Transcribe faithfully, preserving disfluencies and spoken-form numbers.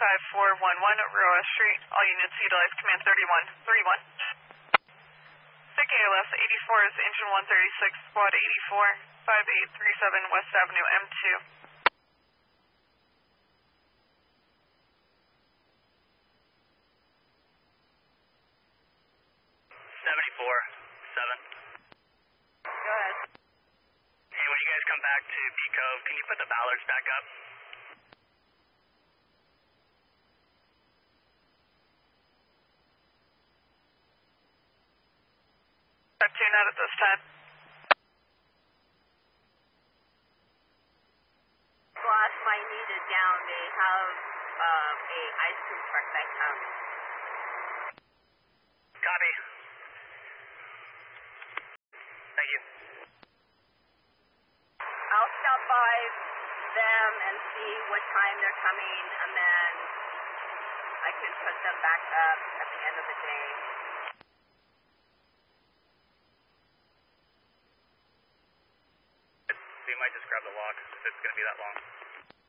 five four one one, Aurora Street. All units utilize command thirty-one thirty-one. SIG A L S eighty-four is engine one thirty-six, squad eighty-four, five eight three seven West Avenue M two. seventy-four, seven. Go ahead. Hey, when you guys come back to B Cove, can you put the Ballards back up? Tune out at this time. Boss might need it down. They have uh, a ice cream truck that comes. Copy. Thank you. I'll stop by them and see what time they're coming, and then I can put them back up at the end of the day. We might just grab the log if it's going to be that long.